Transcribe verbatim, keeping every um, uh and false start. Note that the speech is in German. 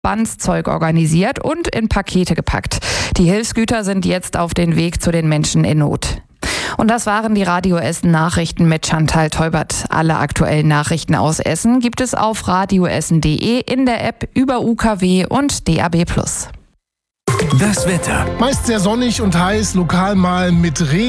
Verbandszeug organisiert und in Pakete gepackt. Die Hilfsgüter sind jetzt auf den Weg zu den Menschen in Not. Und das waren die Radio Essen Nachrichten mit Chantal Teubert. Alle aktuellen Nachrichten aus Essen gibt es auf radioessen punkt de, in der App, über U K W und D A B plus. Das Wetter. Meist sehr sonnig und heiß, lokal mal mit Regen.